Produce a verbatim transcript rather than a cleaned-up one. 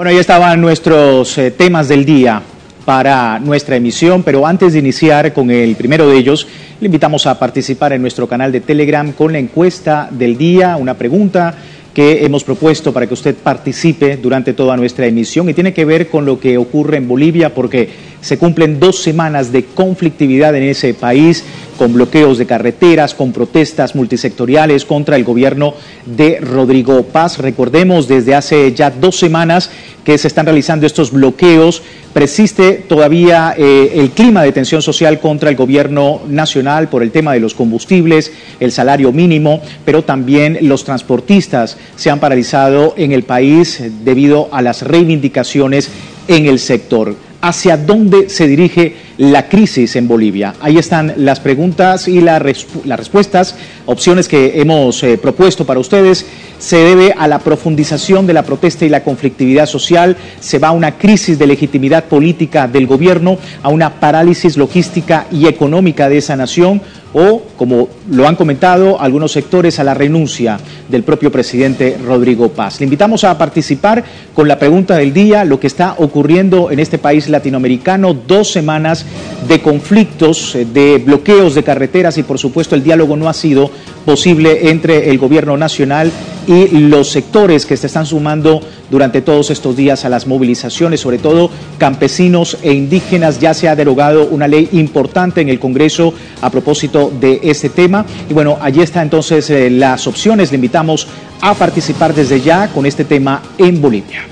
Bueno, ahí estaban nuestros eh, temas del día para nuestra emisión, pero antes de iniciar con el primero de ellos, le invitamos a participar en nuestro canal de Telegram con la encuesta del día, una pregunta que hemos propuesto para que usted participe durante toda nuestra emisión y tiene que ver con lo que ocurre en Bolivia porque se cumplen dos semanas de conflictividad en ese país con bloqueos de carreteras, con protestas multisectoriales contra el gobierno de Rodrigo Paz. Recordemos, desde hace ya dos semanas que se están realizando estos bloqueos, persiste todavía eh, el clima de tensión social contra el gobierno nacional por el tema de los combustibles, el salario mínimo, pero también los transportistas se han paralizado en el país debido a las reivindicaciones en el sector. ¿Hacia dónde se dirige la crisis en Bolivia? Ahí están las preguntas y la resp- las respuestas, opciones que hemos eh, propuesto para ustedes. Se debe a la profundización de la protesta y la conflictividad social, se va a una crisis de legitimidad política del gobierno, a una parálisis logística y económica de esa nación, o, como lo han comentado algunos sectores, a la renuncia del propio presidente Rodrigo Paz. Le invitamos a participar con la pregunta del día, lo que está ocurriendo en este país latinoamericano, dos semanas de conflictos, de bloqueos de carreteras y, por supuesto, el diálogo no ha sido posible entre el gobierno nacional y los sectores que se están sumando durante todos estos días a las movilizaciones, sobre todo campesinos e indígenas. Ya se ha derogado una ley importante en el Congreso a propósito de este tema. Y bueno, allí están entonces eh, las opciones. Le invitamos a participar desde ya con este tema en Bolivia.